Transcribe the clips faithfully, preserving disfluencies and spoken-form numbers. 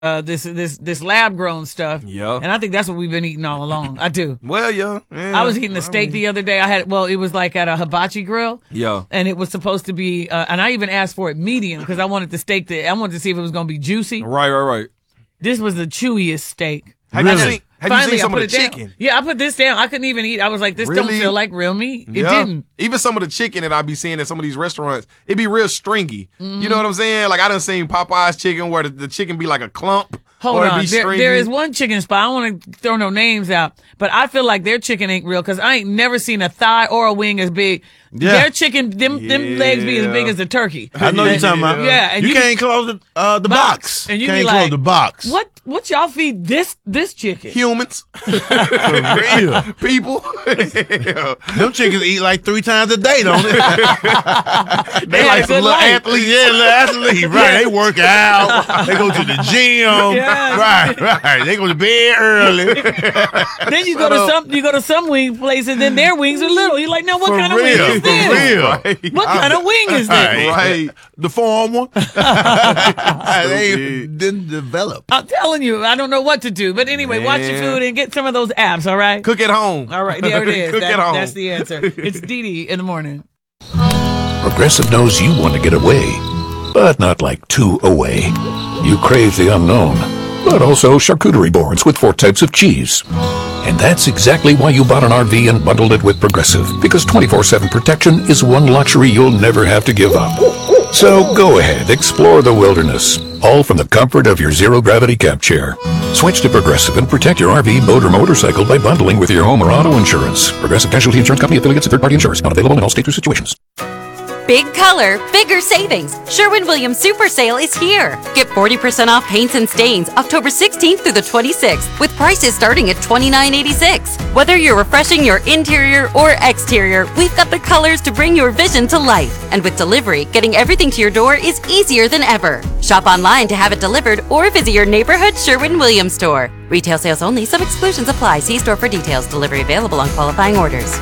uh, this this this lab grown stuff. Yeah. And I think that's what we've been eating all along. I do. Well, yeah. yeah I was eating a steak I mean. the other day. I had well, it was like at a hibachi grill. Yeah. And it was supposed to be, uh, and I even asked for it medium because I wanted the steak to. I wanted to see if it was going to be juicy. Right, right, right. This was the chewiest steak. Have really? you seen? Have Finally, you seen some I put of the it down. chicken? Yeah, I put this down. I couldn't even eat. I was like, this really? don't feel like real meat. It yeah. didn't. Even some of the chicken that I be seeing at some of these restaurants, it be real stringy. Mm-hmm. You know what I'm saying? Like I done seen Popeye's chicken where the, the chicken be like a clump. Hold or on. It be there, there is one chicken spot. I don't want to throw no names out, but I feel like their chicken ain't real because I ain't never seen a thigh or a wing as big. Yeah. Their chicken, them yeah. them legs be as big as a turkey. I know and, you're talking about. Yeah, and you, you can't close the uh, the box. box. And you can't be like, close the box. What what y'all feed this this chicken? Humans, for real people. Them chickens eat like three times a day, don't they? they, they like some little life. athletes. Yeah, little athletes. Right? Yeah. They work out. They go to the gym. Yeah. Right, right. They go to bed early. Then you go to some you go to some wing places, then their wings are little. You're like, no, what for kind real, of wing is for this? Real. Right. What kind of wing is this? Right. Right. The farm one. They didn't develop. I'm telling you, I don't know what to do. But anyway, Man. watch your food and get some of those apps, all right? Cook at home. All right, there it is. Cook that, at home. That's the answer. It's Dee Dee in the morning. Progressive knows you want to get away, but not like too away. You crave the unknown, but also charcuterie boards with four types of cheese. And that's exactly why you bought an R V and bundled it with Progressive, because twenty-four seven protection is one luxury you'll never have to give up. So go ahead, explore the wilderness, all from the comfort of your zero-gravity camp chair. Switch to Progressive and protect your R V, boat, or motorcycle by bundling with your home or auto insurance. Progressive Casualty Insurance Company affiliates and third-party insurers. Not available in all states or situations. Big color, bigger savings. Sherwin-Williams Super Sale is here. Get forty percent off paints and stains October sixteenth through the twenty-sixth with prices starting at twenty-nine eighty-six. Whether you're refreshing your interior or exterior, we've got the colors to bring your vision to life. And with delivery, getting everything to your door is easier than ever. Shop online to have it delivered or visit your neighborhood Sherwin-Williams store. Retail sales only. Some exclusions apply. See store for details. Delivery available on qualifying orders.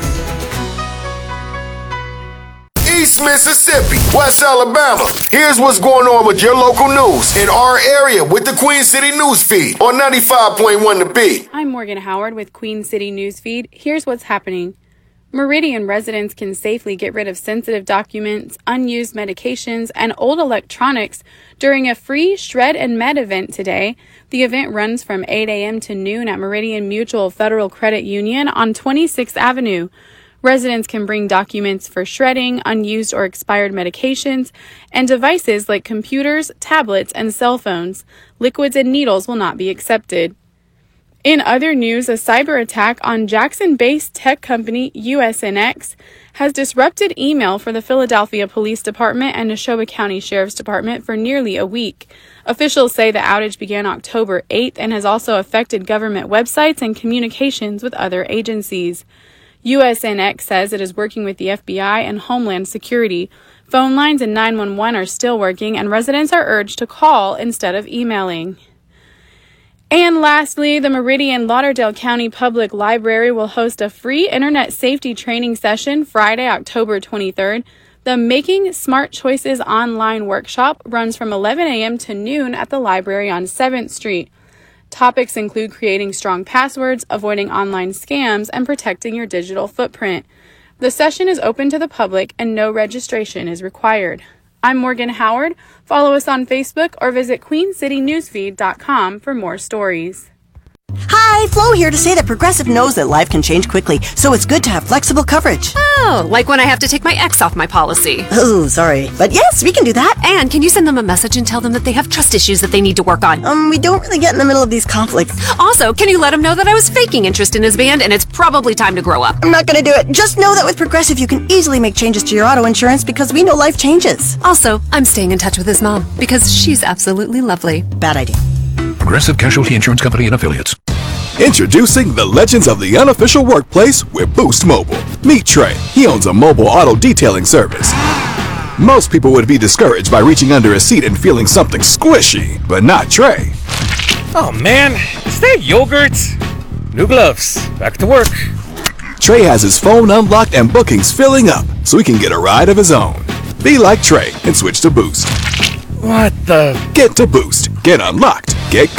East Mississippi, West Alabama. Here's what's going on with your local news in our area with the Queen City News Feed on ninety-five point one The Beat. I'm Morgan Howard with Queen City News Feed. Here's what's happening. Meridian residents can safely get rid of sensitive documents, unused medications, and old electronics during a free Shred and Med event today. The event runs from eight a.m. to noon at Meridian Mutual Federal Credit Union on twenty-sixth Avenue. Residents can bring documents for shredding, unused or expired medications, and devices like computers, tablets, and cell phones. Liquids and needles will not be accepted. In other news, a cyber attack on Jackson-based tech company U S N X has disrupted email for the Philadelphia Police Department and Neshoba County Sheriff's Department for nearly a week. Officials say the outage began October eighth and has also affected government websites and communications with other agencies. U S N X says it is working with the F B I and Homeland Security. Phone lines and nine one one are still working, and residents are urged to call instead of emailing. And lastly, the Meridian Lauderdale County Public Library will host a free internet safety training session Friday, October twenty-third. The Making Smart Choices online workshop runs from eleven a.m. to noon at the library on seventh Street. Topics include creating strong passwords, avoiding online scams, and protecting your digital footprint. The session is open to the public and no registration is required. I'm Morgan Howard. Follow us on Facebook or visit queen city newsfeed dot com for more stories. Hi, Flo here to say that Progressive knows that life can change quickly, so it's good to have flexible coverage. Oh, like when I have to take my ex off my policy. Oh, sorry. But yes, we can do that. And can you send them a message and tell them that they have trust issues that they need to work on? Um, we don't really get in the middle of these conflicts. Also, can you let them know that I was faking interest in his band and it's probably time to grow up? I'm not gonna do it. Just know that with Progressive, you can easily make changes to your auto insurance because we know life changes. Also, I'm staying in touch with his mom because she's absolutely lovely. Bad idea. Progressive Casualty Insurance Company and Affiliates. Introducing the legends of the unofficial workplace with Boost Mobile. Meet Trey. He owns a mobile auto detailing service. Most people would be discouraged by reaching under a seat and feeling something squishy, but not Trey. Oh man, is that yogurt? New gloves. Back to work. Trey has his phone unlocked and bookings filling up so he can get a ride of his own. Be like Trey and switch to Boost. What the? Get to Boost. Get unlocked. Get